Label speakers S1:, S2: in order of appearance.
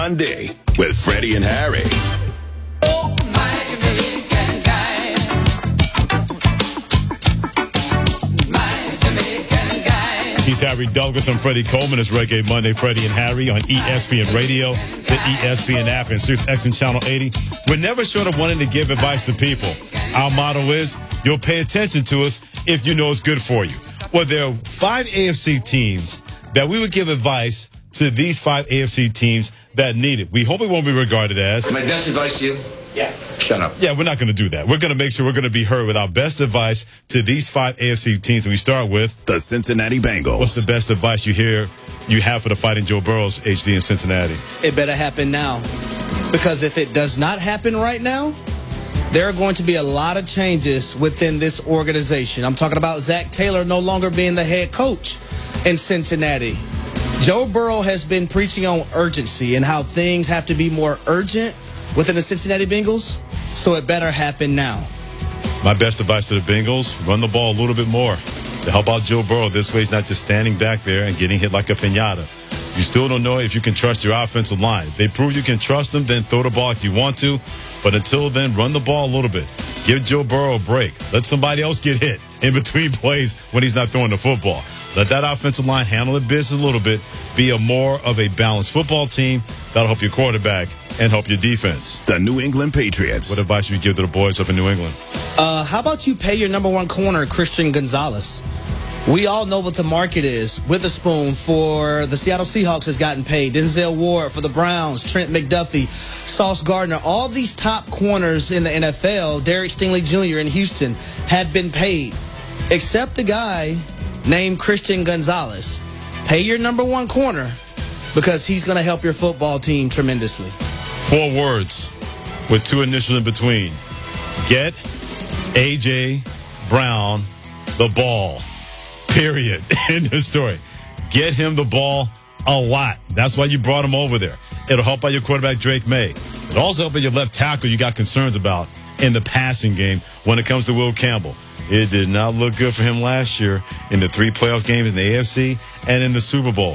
S1: Monday with Freddie and Harry.
S2: Oh, my Jamaican guy. My Jamaican guy.
S3: He's Harry Douglas. I'm Freddie Coleman. It's Reggae Monday, Freddie and Harry on ESPN Radio, the ESPN app, and Sirius XM Channel 80. We're never short of wanting to give advice to people. Our motto is, you'll pay attention to us if you know it's good for you. Well, there are 5 AFC teams that we would give advice to these 5 AFC teams that need it. We hope it won't be regarded as...
S4: My best advice to you?
S3: Yeah.
S4: Shut up.
S3: Yeah, we're not going to do that. We're going to make sure we're going to be heard with our best advice to these 5 AFC teams. And we start with...
S1: the Cincinnati Bengals.
S3: What's the best advice you have for the Fighting Joe Burrows, HD, in Cincinnati?
S5: It better happen now. Because if it does not happen right now, there are going to be a lot of changes within this organization. I'm talking about Zach Taylor no longer being the head coach in Cincinnati. Joe Burrow has been preaching on urgency and how things have to be more urgent within the Cincinnati Bengals, so it better happen now.
S3: My best advice to the Bengals, run the ball a little bit more to help out Joe Burrow. This way he's not just standing back there and getting hit like a piñata. You still don't know if you can trust your offensive line. If they prove you can trust them, then throw the ball if you want to. But until then, run the ball a little bit. Give Joe Burrow a break. Let somebody else get hit in between plays when he's not throwing the football. Let that offensive line handle the business a little bit. Be a more of a balanced football team. That'll help your quarterback and help your defense.
S1: The New England Patriots.
S3: What advice would you give to the boys up in New England?
S5: How about you pay your number one corner, Christian Gonzalez? We all know what the market is. Witherspoon for the Seattle Seahawks has gotten paid. Denzel Ward for the Browns. Trent McDuffie. Sauce Gardner. All these top corners in the NFL, Derek Stingley Jr. in Houston, have been paid. Except a guy named Christian Gonzalez. Pay your number one corner because he's going to help your football team tremendously.
S3: 4 words with 2 initials in between. Get A.J. Brown the ball. Period. End of story. Get him the ball a lot. That's why you brought him over there. It'll help out your quarterback, Drake May. It'll also help out your left tackle you got concerns about in the passing game when it comes to Will Campbell. It did not look good for him last year in the 3 playoff games in the AFC and in the Super Bowl.